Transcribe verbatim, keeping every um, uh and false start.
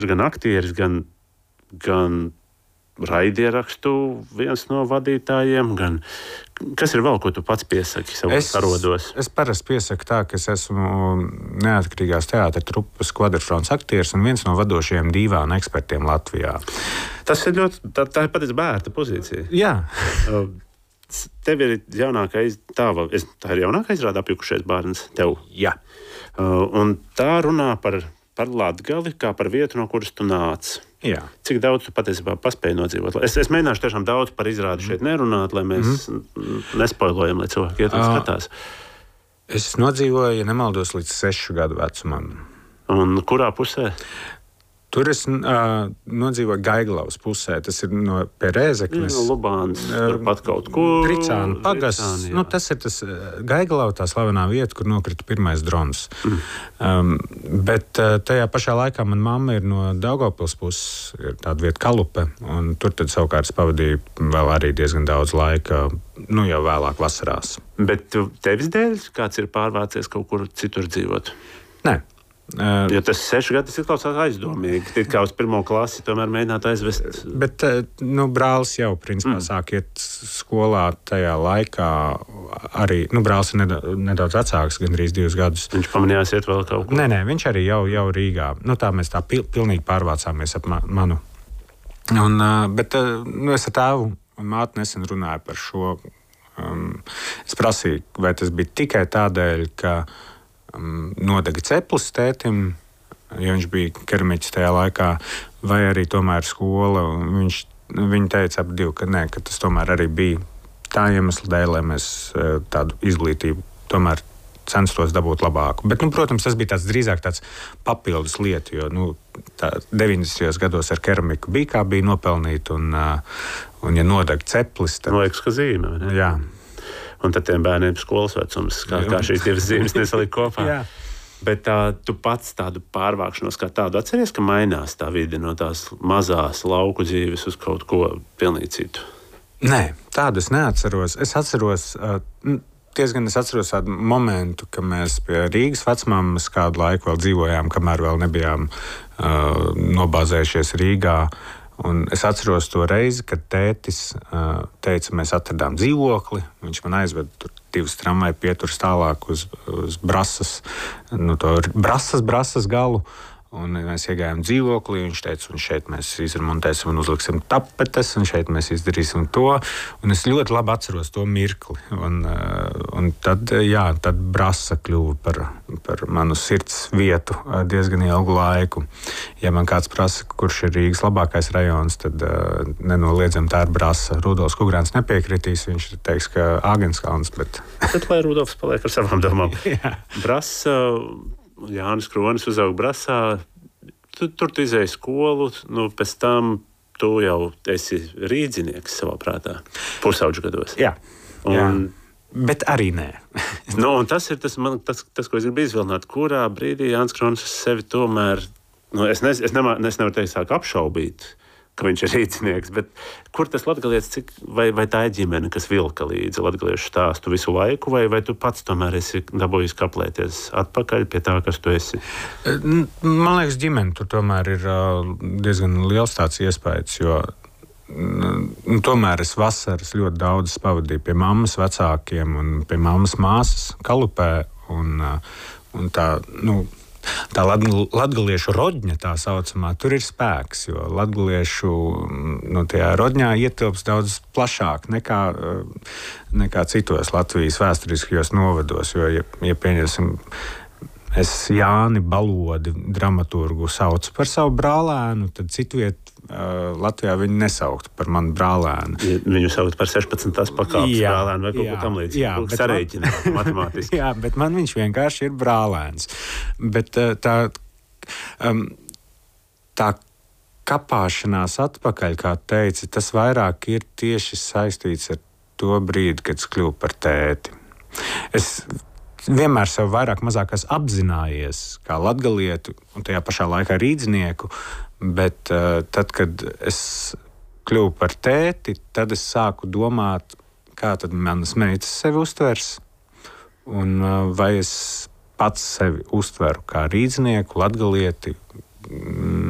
gan aktieris, gan, gan raidierakstu viens no vadītājiem, gan kas ir vēl, ko tu pats piesaki savos parodos? Es parasti piesaku tā, ka es esmu neatkarīgās teātra trupas kvadrfrons aktieris un viens no vadošajiem dīvānu ekspertiem Latvijā. Tas ir ļoti, tā, tā ir patiesi bērta pozīcija. Jā. Tev ir jaunākais, tava, tā ir jaunākais izrāda apjukušais bērns tev. Jā. Un tā runā par, par Latgali, kā par vietu, no kuras tu nāc. Jā. Cik daudz tu patiesībā paspēji nodzīvot? Es, es mēģināšu tiešām daudz par izrādi šeit nerunāt, lai mēs mm. nespoilojam, lai cilvēki iet un skatās. Es nodzīvoju, ja nemaldos, līdz sešu gadu vecumam. Un kurā pusē? Tur es uh, nodzīvoju Gaiglavas pusē. Tas ir no pie Rēzeknes. No Lubānas, turpat kaut kur. Tricāna pagasts. Nu, tas ir tas Gaiglava, tā slavenā vieta, kur nokrita pirmais drons. Mm. Um, bet uh, tajā pašā laikā man mamma ir no Daugavpils puses, ir tāda vieta Kalupe, un tur tad savukārt es pavadīju vēl arī diezgan daudz laika, nu jau vēlāk vasarās. Bet tevis dēļ kāds ir pārvācies kaut kur citur dzīvot? Nē. Uh, jo tas seši gadi ir kaut kā aizdomīgi. It kā uz pirmo klasi tomēr mēģināt aizvest. Bet nu, brālis jau principā mm. sāk iet skolā tajā laikā. Arī nu, brālis ir nedaudz, nedaudz vecāks, gandrīz divus gadus. Viņš pamanījās iet vēl kaut kur? Nē, nē, viņš arī jau, jau Rīgā. Nu, tā mēs tā pil, pilnīgi pārvācāmies ap ma, manu. Un, uh, bet uh, nu, es ar tēvu un māti nesen runāju par šo. Um, es prasīju, vai tas bija tikai tādēļ, ka Um, nodega ceplis tētim, jo viņš bija keramiķis tajā laikā, vai arī tomēr skola. Viņš, viņi teica ap divu, ka nē, ka tas tomēr arī bija tā iemesla dēļ, lai mēs tādu izglītību tomēr censtos dabūt labāku. Bet, nu, protams, tas bija tāds drīzāk tāds papildus lieta, jo nu, deviņdesmitajos gados ar keramiku bija kā bija nopelnīt, un, un ja nodega ceplis, tad... Man liekas, ka zīme, vai ne? Jā. Un tad tiem bērniem skolas vecums, kā, kā šīs divas zīmes nesalika kopā. Bet tā, tu pats tādu pārvākšanos kā tādu atceries, ka mainās tā vide no tās mazās lauku dzīves uz kaut ko pilnīgi citu? Nē, tādu es neatceros. Es atceros, diezgan es atceros tādu momentu, ka mēs pie Rīgas vecmāmas kādu laiku vēl dzīvojām, kamēr vēl nebijām uh, nobāzējušies Rīgā. Un es atceros to reizi, kad tētis uh, teica, mēs atradām dzīvokli. Viņš man aizveda tur divas tramvaja pieturas tālāk uz, uz Brasas, nu, to Brasas, Brasas galu. Un mēs iegājām dzīvoklī, viņš teica, un šeit mēs izremontēsim un uzliksim tapetes, un šeit mēs izdarīsim to. Un es ļoti labi atceros to mirkli. Un, un tad, jā, tad Brasa kļuva par, par manu sirds vietu diezgan ilgu laiku. Ja man kāds prasa, kurš ir Rīgas labākais rajons, tad uh, nenoliedzam tā ir Brasa. Rudolfs Kugrāns nepiekritīs, viņš teiks, ka Āgenskalns, bet... Bet lai Rudolfs paliek ar savām domām. Brasa... Jānis Kronis uzauga Brasā, tu, tur tu izēji skolu, nu, pēc tam tu jau esi rīdzinieks savā prātā, pusauģu gados. Jā, un, jā. Bet arī nē. Nu, un tas ir tas, man, tas, tas, ko es gribu izvilnāt, kurā brīdī Jānis Kronis sevi tomēr, nu, es, ne, es, nemā, es nevaru teikt, sāk apšaubīt, ka viņš ir rīdzinieks, bet kur tas latgalietis, cik, vai, vai tā ir ģimene, kas vilka līdzi latgaliešu stāstu visu laiku, vai, vai tu pats tomēr esi dabūjis kaplēties atpakaļ pie tā, kas tu esi? Man liekas, ģimene tur tomēr ir diezgan liels tāds iespējas, jo nu, tomēr es vasaras ļoti daudz pavadīju pie mammas vecākiem un pie mammas māsas Kalupē, un, un tā, nu, tā latgaliešu rodņa, tā saucamā, tur ir spēks, jo latgaliešu nu, tajā rodņā ietilps daudz plašāk nekā, nekā citos Latvijas vēsturiskajos novados, jo, ja, ja pieņemsim, es Jāni Balodi, dramaturgu, saucu par savu brālēnu, tad citviet uh, Latvijā viņu nesauktu par manu brālēnu. Viņu saukt par sešpadsmitās pakāpes brālēnu vai kaut ko tam līdzīgu. Jā, bet sareiķināt matemātiski. Jā, bet man viņš vienkārši ir brālēns. Bet uh, tā, um, tā kapāšanās atpakaļ, kā teici, tas vairāk ir tieši saistīts ar to brīdi, kad es kļuvu par tēti. Es vienmēr sev vairāk mazākās apzinājies kā latgalietu un tajā pašā laikā rīdzinieku, bet uh, tad, kad es kļuvu par tēti, tad es sāku domāt, kā tad manas meitas sevi uztvers, un uh, vai es pats sevi uztveru kā rīdzinieku, latgalieti,